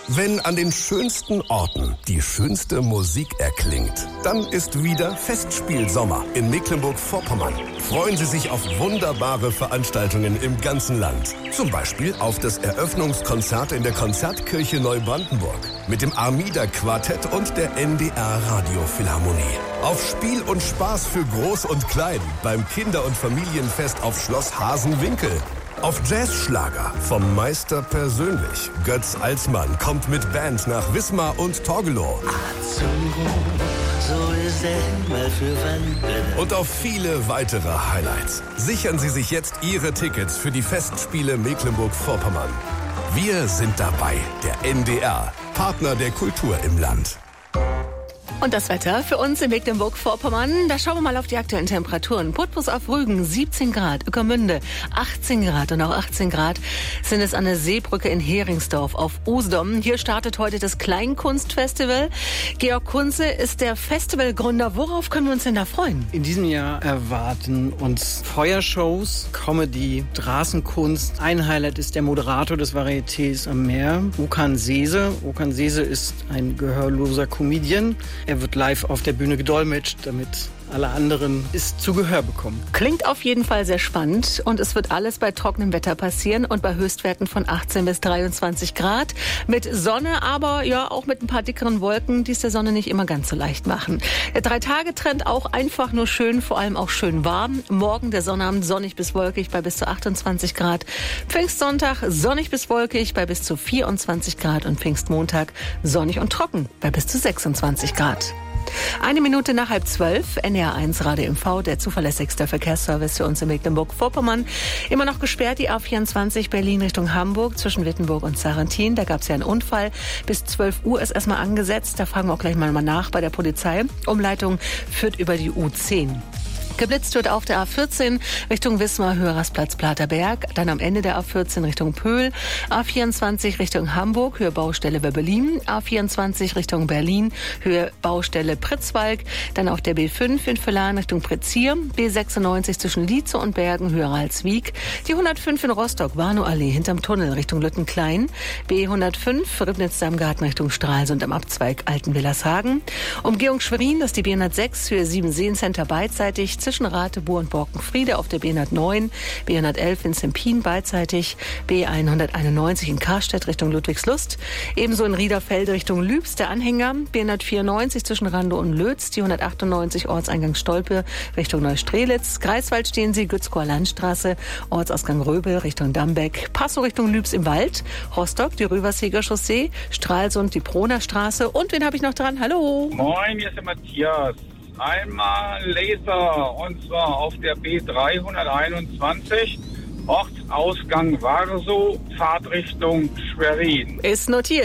Wenn an den schönsten Orten die schönste Musik erklingt, dann ist wieder Festspielsommer in Mecklenburg-Vorpommern. Freuen Sie sich auf wunderbare Veranstaltungen im ganzen Land. Zum Beispiel auf das Eröffnungskonzert in der Konzertkirche Neubrandenburg mit dem Armida-Quartett und der NDR Radiophilharmonie. Auf Spiel und Spaß für Groß und Klein beim Kinder- und Familienfest auf Schloss Hasenwinkel. Auf Jazzschlager vom Meister persönlich. Götz Alsmann kommt mit Band nach Wismar und Torgelow. Und auf viele weitere Highlights. Sichern Sie sich jetzt Ihre Tickets für die Festspiele Mecklenburg-Vorpommern. Wir sind dabei, der NDR, Partner der Kultur im Land. Und das Wetter für uns in Mecklenburg-Vorpommern, da schauen wir mal auf die aktuellen Temperaturen. Putbus auf Rügen 17 Grad, Ueckermünde 18 Grad und auch 18 Grad sind es an der Seebrücke in Heringsdorf auf Usedom. Hier startet heute das Kleinkunstfestival. Georg Kunze ist der Festivalgründer. Worauf können wir uns denn da freuen? In diesem Jahr erwarten uns Feuershows, Comedy, Straßenkunst. Ein Highlight ist der Moderator des Varietés am Meer, Okan Sese. Okan Sese ist ein gehörloser Comedian. Er wird live auf der Bühne gedolmetscht, damit alle anderen es zu Gehör bekommen. Klingt auf jeden Fall sehr spannend und es wird alles bei trockenem Wetter passieren und bei Höchstwerten von 18 bis 23 Grad. Mit Sonne, aber ja auch mit ein paar dickeren Wolken, die es der Sonne nicht immer ganz so leicht machen. Der 3-Tage-Trend auch einfach nur schön, vor allem auch schön warm. Morgen der Sonnabend sonnig bis wolkig bei bis zu 28 Grad. Pfingstsonntag sonnig bis wolkig bei bis zu 24 Grad und Pfingstmontag sonnig und trocken bei bis zu 26 Grad. 1 Minute nach 11:30, NDR1 Radio MV, der zuverlässigste Verkehrsservice für uns in Mecklenburg-Vorpommern. Immer noch gesperrt die A24 Berlin Richtung Hamburg zwischen Wittenburg und Sarrentin. Da gab es ja einen Unfall. Bis 12 Uhr ist erstmal angesetzt. Da fragen wir auch gleich mal nach bei der Polizei. Umleitung führt über die U10. Geblitzt wird auf der A14 Richtung Wismar, Höhe Rastplatz Platerberg. Dann am Ende der A14 Richtung Pöhl. A24 Richtung Hamburg, Höhe Baustelle Berlin. A24 Richtung Berlin, Höhe Baustelle Pritzwalk. Dann auf der B5 in Villaren Richtung Pretzier. B96 zwischen Lietze und Bergen, Höhe Ralswiek. Die 105 in Rostock, Warnow-Allee hinterm Tunnel Richtung Lüttenklein. B105 Ribnitz-Dammgarten Richtung Stralsund am Abzweig Altenwillershagen. Umgehung Schwerin, das ist die B106, Höhe 7 Seencenter beidseitig. Zwischen Ratebuhr und Borkenfriede auf der B109, B111 in Sempin beidseitig, B191 in Karstedt Richtung Ludwigslust, ebenso in Riederfelde Richtung Lübs der Anhänger, B194 zwischen Randow und Lötz, die 198 Ortseingang Stolpe Richtung Neustrelitz, Greifswald stehen Sie, Gützkower Landstraße, Ortsausgang Röbel Richtung Dambeck, Passow Richtung Lübs im Wald, Rostock die Röverseger Chaussee, Stralsund die Proner Straße und wen habe ich noch dran? Hallo! Moin, hier ist der Matthias. Einmal Laser, und zwar auf der B321, Ortsausgang Warsow, Fahrtrichtung Schwerin. Ist notiert.